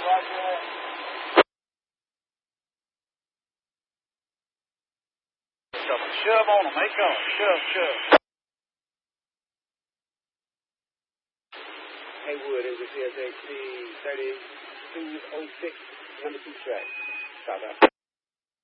Shove on them. They come. Shove. Haywood, it was CSXC 3206, number 2 track. Stop out.